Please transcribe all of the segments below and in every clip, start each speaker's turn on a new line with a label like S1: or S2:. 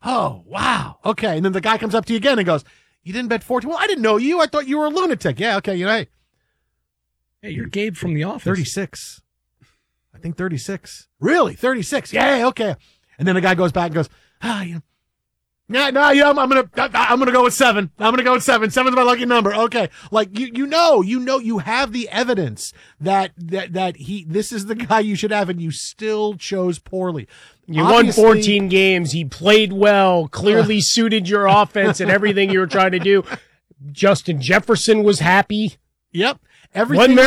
S1: Oh, wow. Okay. And then the guy comes up to you again and goes, you didn't bet 14. Well, I didn't know you. I thought you were a lunatic. Yeah, okay. Hey.
S2: Hey, you're Gabe from The Office.
S1: 36. I think 36. Really? 36? Yeah, okay. And then the guy goes back and goes, I'm gonna go with 7. I'm gonna go with 7. 7's my lucky number. Okay. Like you have the evidence that this is the guy you should have, and you still chose poorly.
S3: You won 14 games. He played well, clearly suited your offense and everything you were trying to do. Justin Jefferson was happy.
S1: Yep. Everything.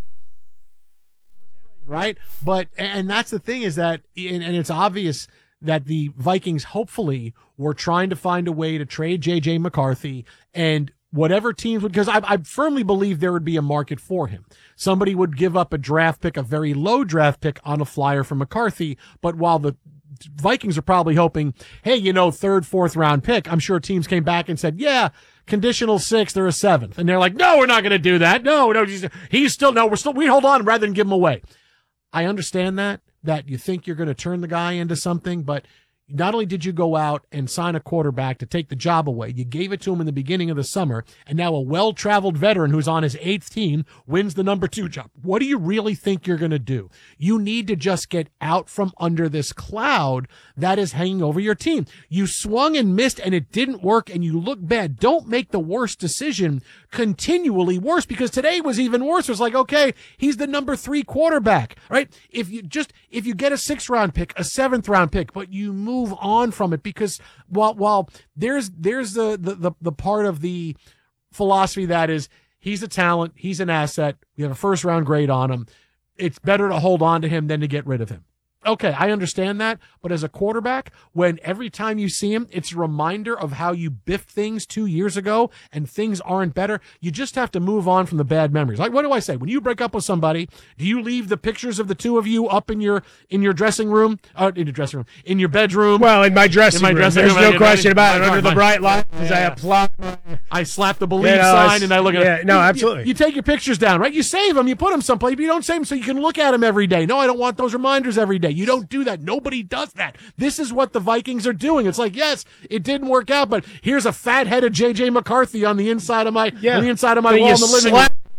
S1: Right? And that's the thing is that, and it's obvious that the Vikings hopefully were trying to find a way to trade J.J. McCarthy, and whatever teams would, because I firmly believe there would be a market for him. Somebody would give up a draft pick, a very low draft pick, on a flyer for McCarthy, but while the Vikings are probably hoping, hey, 3rd, 4th round pick, I'm sure teams came back and said, yeah, conditional 6th or a 7th. And they're like, no, we're not going to do that. No, we hold on rather than give him away. I understand that you think you're going to turn the guy into something, but not only did you go out and sign a quarterback to take the job away, you gave it to him in the beginning of the summer, and now a well-traveled veteran who's on his 8th team wins the number 2 job. What do you really think you're going to do? You need to just get out from under this cloud that is hanging over your team. You swung and missed, and it didn't work, and you look bad. Don't make the worst decision continually worse, because today was even worse. It was like, okay, he's the number 3 quarterback, right? If you get a 6th round pick, a 7th round pick, but you move on from it, because while there's the part of the philosophy that is he's a talent, he's an asset, we have a 1st round grade on him, it's better to hold on to him than to get rid of him. Okay, I understand that, but as a quarterback, when every time you see him, it's a reminder of how you biffed things 2 years ago and things aren't better, you just have to move on from the bad memories. Like, what do I say? When you break up with somebody, do you leave the pictures of the two of you up in your dressing room? In your bedroom?
S3: Well, in my dressing room. There's no question about it. Under the bright lights, I apply.
S1: I slap the believe sign and I look at it.
S3: No, absolutely.
S1: You take your pictures down, right? You save them, you put them someplace, but you don't save them so you can look at them every day. No, I don't want those reminders every day. You don't do that. Nobody does that. This is what the Vikings are doing. It's like, yes, it didn't work out, but here's a fat-headed J.J. McCarthy on the inside of my wall in the living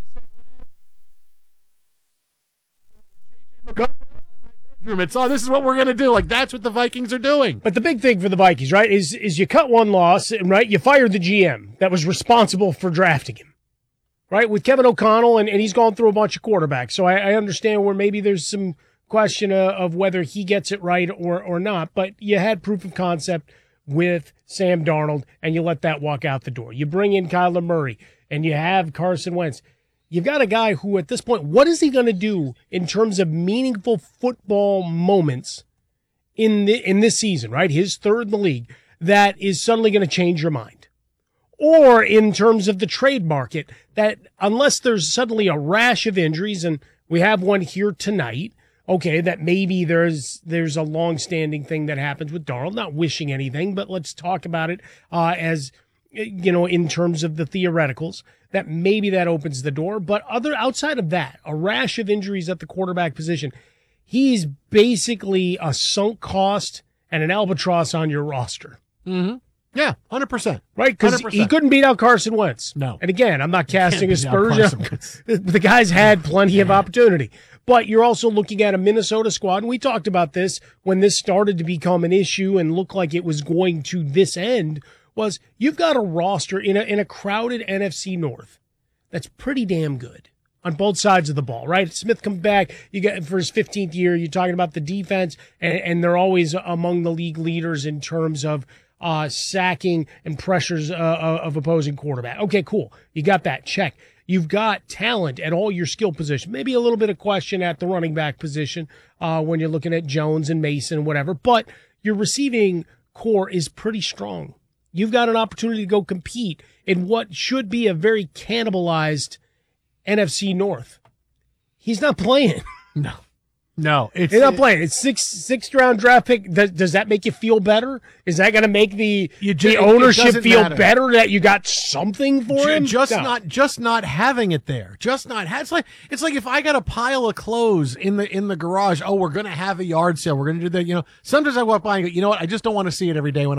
S1: room. This is what we're going to do. Like, that's what the Vikings are doing.
S3: But the big thing for the Vikings, right, is you cut one loss, right? You fired the GM that was responsible for drafting him, right? With Kevin O'Connell, and he's gone through a bunch of quarterbacks. So I understand where maybe there's some question of whether he gets it right or not, but you had proof of concept with Sam Darnold, and you let that walk out the door. You bring in Kyler Murray, and you have Carson Wentz. You've got a guy who, at this point, what is he going to do in terms of meaningful football moments in this season, right? His 3rd in the league, that is suddenly going to change your mind. Or in terms of the trade market, that unless there's suddenly a rash of injuries, and we have one here tonight, okay, that maybe there's a long-standing thing that happens with Darnold. Not wishing anything, but let's talk about it as, in terms of the theoreticals, that maybe that opens the door. But outside of that, a rash of injuries at the quarterback position, he's basically a sunk cost and an albatross on your roster.
S1: Mm-hmm. Yeah, 100%.
S3: Right? Because he couldn't beat out Carson Wentz.
S1: No.
S3: And again, I'm not casting aspersions. The guy's had plenty of opportunity. But you're also looking at a Minnesota squad, and we talked about this when this started to become an issue and looked like it was going to this end, was you've got a roster in a crowded NFC North that's pretty damn good on both sides of the ball, right? Smith comes back, you get for his 15th year, you're talking about the defense, and they're always among the league leaders in terms of sacking and pressures of opposing quarterback. Okay, cool. You got that. Check. You've got talent at all your skill positions. Maybe a little bit of question at the running back position when you're looking at Jones and Mason and whatever, but your receiving core is pretty strong. You've got an opportunity to go compete in what should be a very cannibalized NFC North. He's not playing.
S1: No,
S3: he's not playing. It's sixth round draft pick. Does that make you feel better? Is that going to make the ownership feel better that you got something for him?
S1: Just not having it there. It's like if I got a pile of clothes in the garage. Oh, we're going to have a yard sale. We're going to do that. Sometimes I walk by and go, you know what? I just don't want to see it every day when